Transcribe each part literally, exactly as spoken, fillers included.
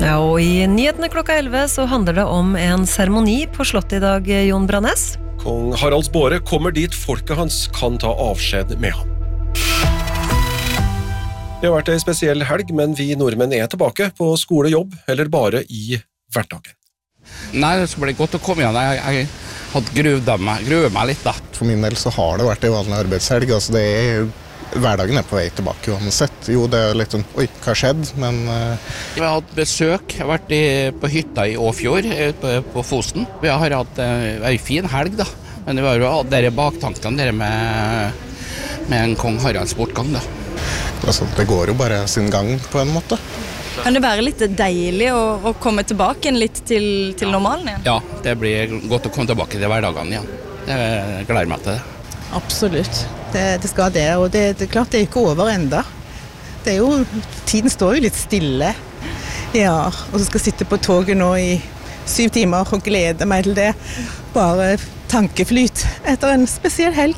Ja, og i nyhetene klokka elleve så handler det om en seremoni på slottet i dag, Jon Brannes. Kong Haralds båre kommer dit folket hans kan ta avskjed med ham. Det har vært en spesiell helg, men vi nordmenn er tilbake på skole, jobb, eller bare i hverdagen. Nei, det skal bli godt å komme igjen. Jeg, jeg hadde gruvet meg, gruvet meg litt da. For min del så har det vært en vanlig arbeidshelg. Altså det er, hverdagen er på vei tilbake uansett. Jo, det er litt sånn, oi, hva skjedde? Men... Uh... Jeg har hatt besøk. Jeg har vært i, på hytta i Åfjord, på, på Fosen. Vi har hatt uh, en fin helg da. Men det var jo dere baktankene dere med, med en kong Haralds bortgang da. Altså, det går jo bare sin gang på en måte. Kan det være litt deilig å, å komme tilbake litt til, til normalen igjen? Ja, det blir godt å komme tilbake til hverdagen igjen. Det gleder meg til det. Absolutt. Det, det skal det, og det, det er klart det er ikke over enda. Det er jo, tiden står jo litt stille. Ja, og så skal jeg sitte på toget nå i syv timer og glede meg til det. Bare tankeflyt etter en spesiell helg.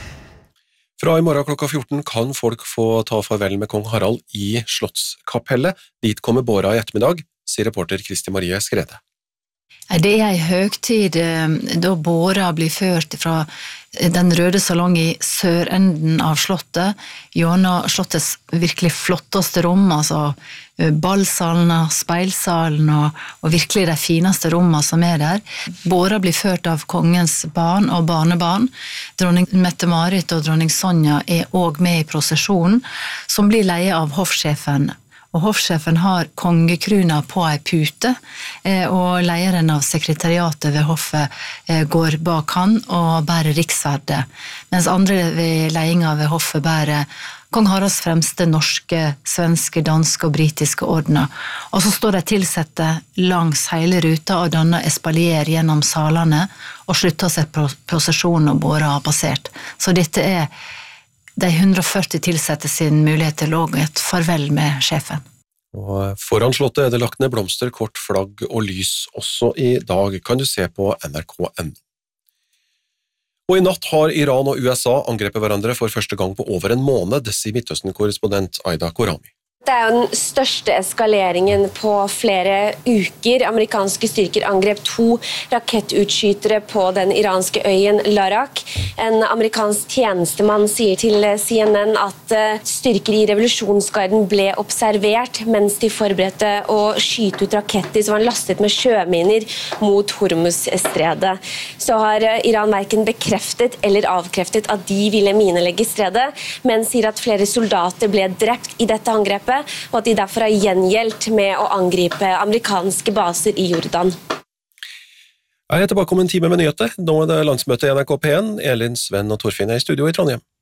Fra i morgen klokka fjorten kan folk få ta farvel med kong Harald i Slottskapellet. Dit kommer båra i ettermiddag, sier reporter Kristi Marie Skrede. Det er en høgtid da båra blir ført fra den røde salong i sørenden av slottet, gjennom slottets virkelig flotteste rom, altså ballsalen, speilsalen og, og virkelig de fineste rommene som er der. Båra blir ført av kongens barn og barnebarn. Dronning Mette-Marit og dronning Sonja er også med i prosesjonen, som blir leie av hoffsjefen. Og hoffsjefen har kongekruna på ei pute, og lederen av sekretariatet ved hoffet går bak han og bærer riksverde, mens andre ved ledelsen ved hoffet bærer kong Haralds fremste norske, svenske, danske og britiske ordner. Og så står de tilsette langs hele ruta og danner espalier gjennom salene og slutter seg prosesjonen og båra har passert. Så dette er de hundre og førti tilsette sin mulighet til å et farvel med sjefen. Og foran slottet er det lagt ned blomster, kort, flagg og lys også i dag, kan du se på N R K punktum N O. Og i natt har Iran og U S A angrepet hverandre for første gang på over en måned, sier Midtøsten-korrespondent Aida Korami. Det er jo den største eskaleringen på flere uker. Amerikanske styrker angrep to rakettutskytere på den iranske øyen Larak. En amerikansk tjenestemann sier til C N N at styrker i revolusjonsgarden ble observert mens de forberedte å skyte ut raketter som var lastet med sjøminer mot Hormuz-stredet. Så har Iran hverken bekreftet eller avkreftet at de ville minelegge stredet, men sier at flere soldater ble drept i dette angrepet, og at de derfor har gjengjeldt med å angripe amerikanske baser i Jordan. Jeg er tilbake om en time med nyheter. Nå er det landsmøte i N R K P en. Elin, Sven og Torfinn er i studio i Trondheim.